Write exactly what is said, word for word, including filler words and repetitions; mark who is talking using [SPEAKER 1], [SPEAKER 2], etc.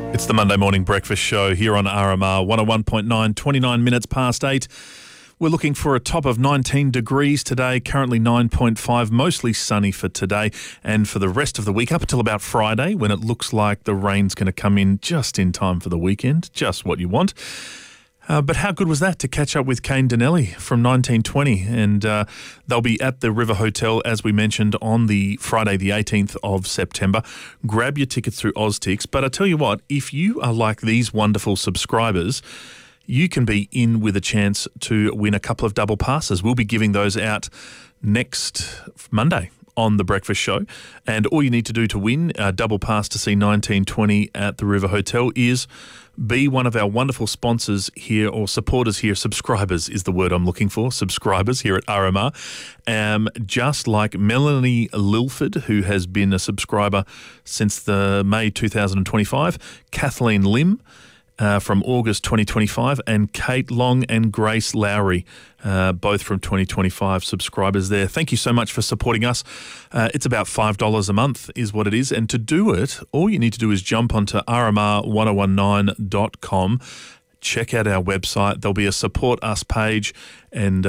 [SPEAKER 1] It's the Monday Morning Breakfast Show here on R M R one oh one point nine, twenty-nine minutes past eight. We're looking for a top of nineteen degrees today, currently nine point five, mostly sunny for today and for the rest of the week up until about Friday when it looks like the rain's going to come in just in time for the weekend, just what you want. Uh, but how good was that to catch up with Kane Donnelly from nineteen twenty? And uh, they'll be at the River Hotel, as we mentioned, on the Friday the eighteenth of September. Grab your tickets through Oztix. But I tell you what, if you are like these wonderful subscribers, you can be in with a chance to win a couple of double passes. We'll be giving those out next Monday on The Breakfast Show. And all you need to do to win a double pass to see nineteen twenty at the River Hotel is be one of our wonderful sponsors here, or supporters here. Subscribers is the word I'm looking for. Subscribers here at R M R. Um, just like Melanie Lilford, who has been a subscriber since the May two thousand twenty-five, Kathleen Lim, Uh, from August twenty twenty-five, and Kate Long and Grace Lowry, uh, both from twenty twenty-five subscribers there. Thank you so much for supporting us. Uh, it's about five dollars a month is what it is. And to do it, all you need to do is jump onto R M R ten nineteen dot com, check out our website. There'll be a support us page, and